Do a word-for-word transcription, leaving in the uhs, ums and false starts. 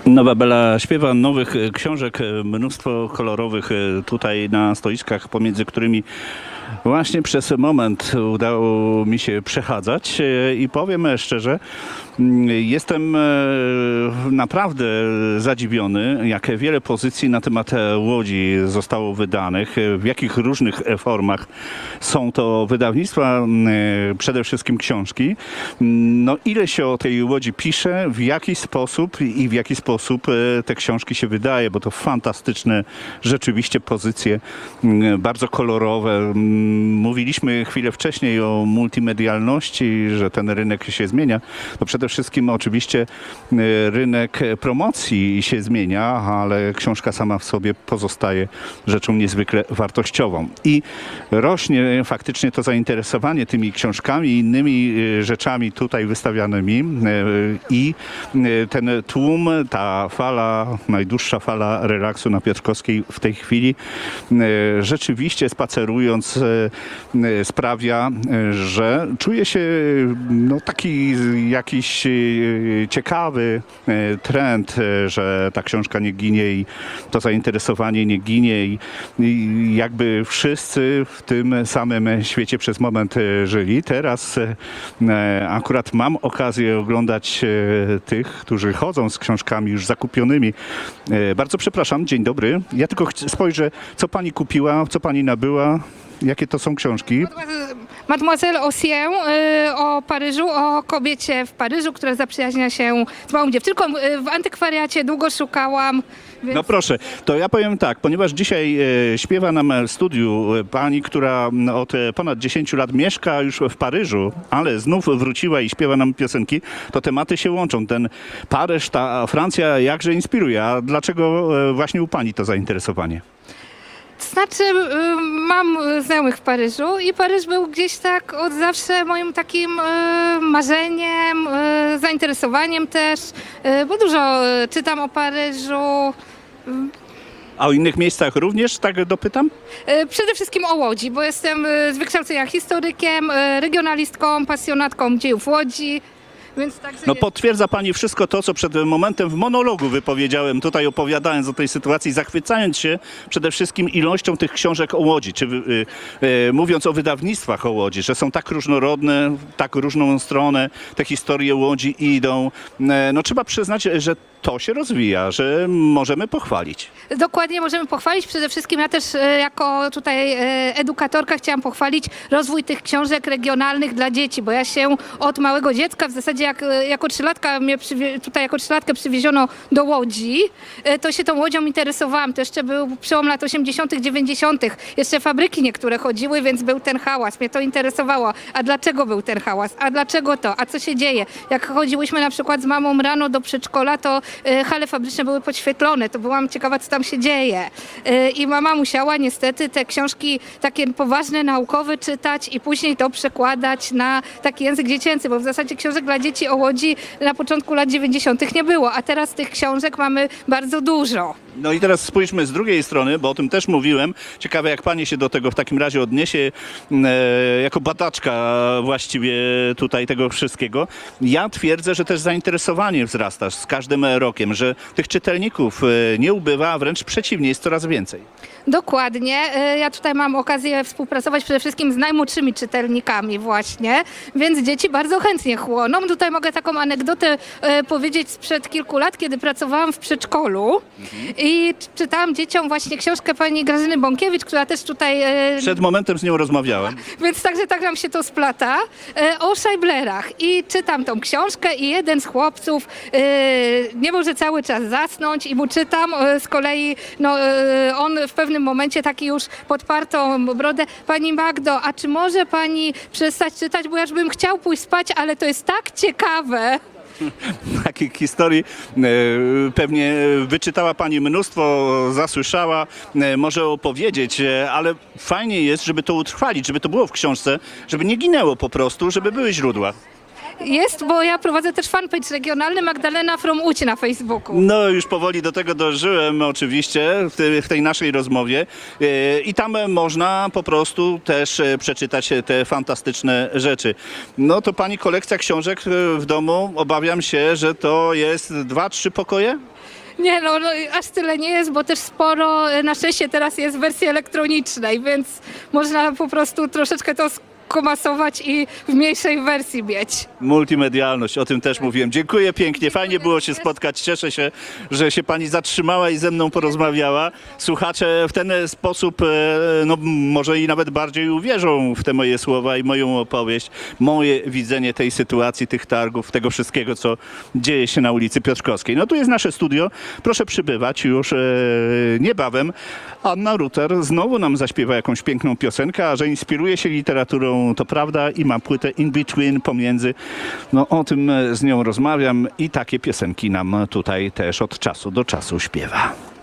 Nowa Bela śpiewa, nowych książek, mnóstwo kolorowych tutaj na stoiskach, pomiędzy którymi właśnie przez moment udało mi się przechadzać i powiem szczerze, jestem naprawdę zadziwiony, jak wiele pozycji na temat Łodzi zostało wydanych, w jakich różnych formach są to wydawnictwa, przede wszystkim książki. No ile się o tej Łodzi pisze, w jaki sposób i w jaki sposób te książki się wydaje, bo to fantastyczne rzeczywiście pozycje, bardzo kolorowe. Mówiliśmy chwilę wcześniej o multimedialności, że ten rynek się zmienia. To przede wszystkim oczywiście rynek promocji się zmienia, ale książka sama w sobie pozostaje rzeczą niezwykle wartościową. I rośnie faktycznie to zainteresowanie tymi książkami i innymi rzeczami tutaj wystawianymi i ten tłum, ta fala, najdłuższa fala relaksu na Piotrkowskiej w tej chwili rzeczywiście spacerując sprawia, że czuje się no, taki jakiś ciekawy trend, że ta książka nie ginie i to zainteresowanie nie ginie i, i jakby wszyscy w tym samym świecie przez moment żyli. Teraz akurat mam okazję oglądać tych, którzy chodzą z książkami już zakupionymi. Bardzo przepraszam, dzień dobry. Ja tylko spojrzę, co pani kupiła, co pani nabyła. Jakie to są książki? Mademoiselle Ossier y, o Paryżu, o kobiecie w Paryżu, która zaprzyjaźnia się z małą dziewczynką. Y, w antykwariacie długo szukałam. Więc... No proszę, to ja powiem tak, ponieważ dzisiaj e, śpiewa nam w studiu pani, która od e, ponad dziesięciu lat mieszka już w Paryżu, ale znów wróciła i śpiewa nam piosenki, to tematy się łączą. Ten Paryż, ta Francja jakże inspiruje. A dlaczego e, właśnie u pani to zainteresowanie? To znaczy, y, mam znajomych w Paryżu i Paryż był gdzieś tak od zawsze moim takim y, marzeniem, y, zainteresowaniem też, y, bo dużo y, czytam o Paryżu. A o innych miejscach również, tak dopytam? Y, Przede wszystkim o Łodzi, bo jestem y, z wykształcenia historykiem, y, regionalistką, pasjonatką dziejów Łodzi. Więc także No jest... potwierdza pani wszystko to, co przed momentem w monologu wypowiedziałem, tutaj opowiadając o tej sytuacji, zachwycając się przede wszystkim ilością tych książek o Łodzi, czy y, y, mówiąc o wydawnictwach o Łodzi, że są tak różnorodne, tak różną stronę, te historie Łodzi idą. E, no trzeba przyznać, że to się rozwija, że możemy pochwalić. Dokładnie możemy pochwalić. Przede wszystkim ja też e, jako tutaj e, edukatorka chciałam pochwalić rozwój tych książek regionalnych dla dzieci, bo ja się od małego dziecka, w zasadzie jak, e, jako trzylatka mnie przywie, tutaj jako trzylatkę przywieziono do Łodzi, e, to się tą Łodzią interesowałam. To jeszcze był przełom lat osiemdziesiątych, dziewięćdziesiątych. Jeszcze fabryki niektóre chodziły, więc był ten hałas. Mnie to interesowało. A dlaczego był ten hałas? A dlaczego to? A co się dzieje? Jak chodziłyśmy na przykład z mamą rano do przedszkola, to e, hale fabryczne były podświetlone. To byłam ciekawa, co tam się dzieje. I mama musiała niestety te książki takie poważne, naukowe czytać i później to przekładać na taki język dziecięcy, bo w zasadzie książek dla dzieci o Łodzi na początku lat dziewięćdziesiątych nie było, a teraz tych książek mamy bardzo dużo. No i teraz spójrzmy z drugiej strony, bo o tym też mówiłem. Ciekawe, jak pani się do tego w takim razie odniesie, e, jako badaczka właściwie tutaj tego wszystkiego. Ja twierdzę, że też zainteresowanie wzrasta z każdym rokiem, że tych czytelników e, nie ubywa, a wręcz przeciwnie, jest coraz więcej. Dokładnie. Ja tutaj mam okazję współpracować przede wszystkim z najmłodszymi czytelnikami właśnie, więc dzieci bardzo chętnie chłoną. Tutaj mogę taką anegdotę e, powiedzieć sprzed kilku lat, kiedy pracowałam w przedszkolu mhm. i czytałam dzieciom właśnie książkę pani Grażyny Bąkiewicz, która też tutaj... E, Przed momentem z nią rozmawiałem. Więc także tak nam się to splata. E, o Scheiblerach. I czytam tą książkę i jeden z chłopców e, nie może cały czas zasnąć i mu czytam. E, z kolei no, e, on w pewnym momencie taki już podpartą brodę. Pani Magdo, a czy może pani przestać czytać, bo ja już bym chciał pójść spać, ale to jest tak ciekawe. Takich historii e, pewnie wyczytała pani mnóstwo, zasłyszała, e, może opowiedzieć, e, ale fajnie jest, żeby to utrwalić, żeby to było w książce, żeby nie ginęło po prostu, żeby były źródła. Jest, bo ja prowadzę też fanpage regionalny Magdalena from Łódź na Facebooku. No już powoli do tego dążyłem oczywiście w, te, w tej naszej rozmowie e, i tam można po prostu też e, przeczytać te fantastyczne rzeczy. No to pani kolekcja książek e, w domu, obawiam się, że to jest dwa, trzy pokoje? Nie no, no, aż tyle nie jest, bo też sporo, e, na szczęście teraz jest w wersji elektronicznej, więc można po prostu troszeczkę to skomasować i w mniejszej wersji mieć. Multimedialność, o tym też mówiłem. Dziękuję pięknie, fajnie było się spotkać. Cieszę się, że się pani zatrzymała i ze mną porozmawiała. Słuchacze w ten sposób, e, no może i nawet bardziej uwierzą w te moje słowa i moją opowieść, moje widzenie tej sytuacji, tych targów, tego wszystkiego, co dzieje się na ulicy Piotrkowskiej. No tu jest nasze studio. Proszę przybywać już e, niebawem. Anna Ruter znowu nam zaśpiewa jakąś piękną piosenkę, a że inspiruje się literaturą, to prawda, i ma płytę In Between, pomiędzy. No o tym z nią rozmawiam i takie piosenki nam tutaj też od czasu do czasu śpiewa.